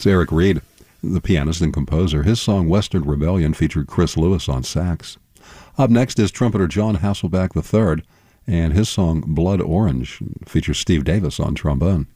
It's Eric Reed, the pianist and composer. His song Western Rebellion featured Chris Lewis on sax. Up next is trumpeter John Hasselbeck III, and his song Blood Orange features Steve Davis on trombone.